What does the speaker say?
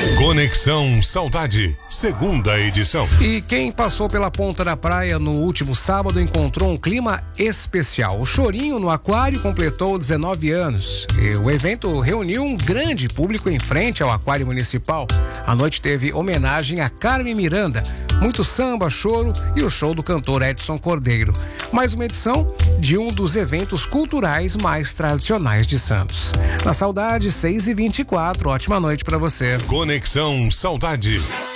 Conexão Saudade, segunda edição. E quem passou pela Ponta da Praia no último sábado encontrou um clima especial. O Chorinho no Aquário completou 19 anos. E o evento reuniu um grande público em frente ao Aquário Municipal. A noite teve homenagem a Carmen Miranda, muito samba, choro e o show do cantor Edson Cordeiro. Mais uma edição de um dos eventos culturais mais tradicionais de Santos. Na Saudade, 6h24, ótima noite pra você. Conexão Saudade.